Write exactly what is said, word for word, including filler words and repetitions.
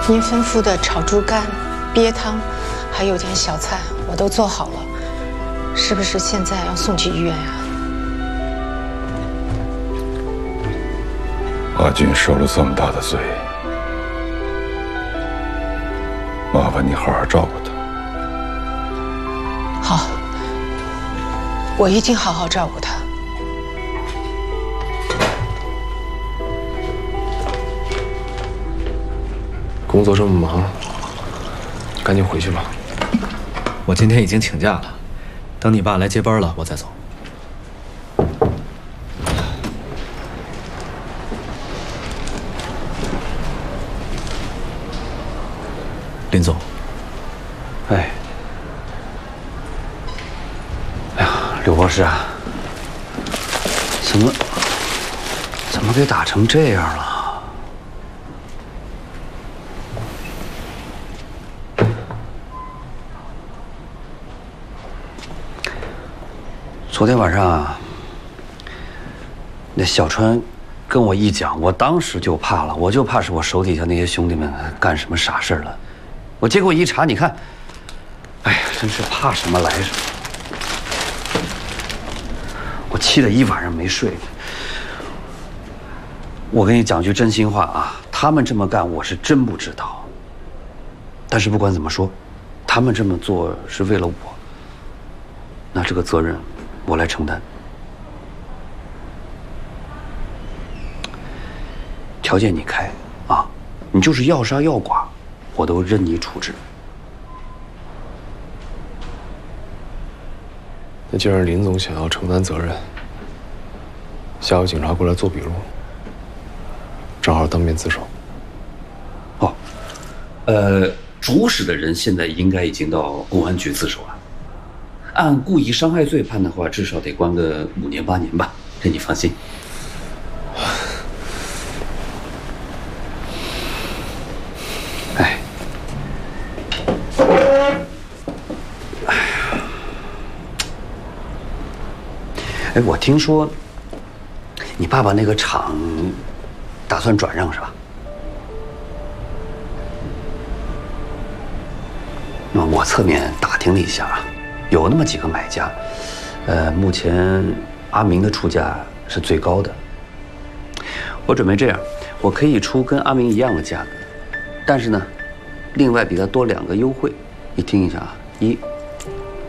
您吩咐的炒猪肝、鳖汤，还有点小菜，我都做好了，是不是现在要送去医院呀？ 阿俊受了这么大的罪，麻烦你好好照顾他。 好，我一定好好照顾他。 工作这么忙，赶紧回去吧。 我今天已经请假了，等你爸来接班了，我再走。林总， 哎，哎呀，刘博士啊，怎么怎么给打成这样了？ 昨天晚上啊，那小川跟我一讲，我当时就怕了，我就怕是我手底下那些兄弟们干什么傻事了。我结果一查，你看，哎呀，真是怕什么来什么。我气得一晚上没睡。我跟你讲句真心话啊，他们这么干，我是真不知道。但是不管怎么说，他们这么做是为了我，那这个责任。 我来承担，条件你开啊，你就是要杀要剐，我都任你处置。 那既然林总想要承担责任，下午警察过来做笔录，正好当面自首。 哦，呃，主使的人现在应该已经到公安局自首了。 按故意伤害罪判的话，至少得关个五年八年吧，这你放心。哎，哎呀，哎，我听说你爸爸那个厂打算转让是吧？那么我侧面打听了一下啊。 有那么几个买家，呃，目前阿明的出价是最高的。我准备这样，我可以出跟阿明一样的价格，但是呢，另外比他多两个优惠。你听一下啊，一，